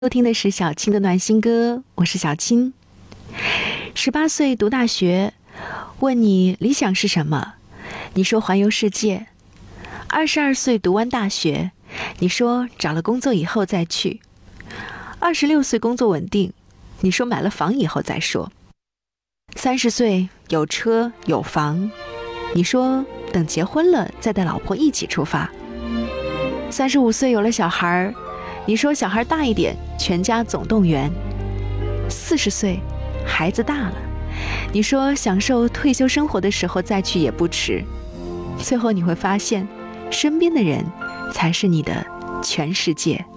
收听的是小青的暖心歌，我是小青。18岁读大学，问你理想是什么？你说环游世界。22岁读完大学，你说找了工作以后再去。26岁工作稳定，你说买了房以后再说。30岁有车有房，你说等结婚了再带老婆一起出发。35岁有了小孩，你说小孩大一点，全家总动员。40岁孩子大了，你说享受退休生活的时候再去也不迟。最后你会发现，身边的人才是你的全世界。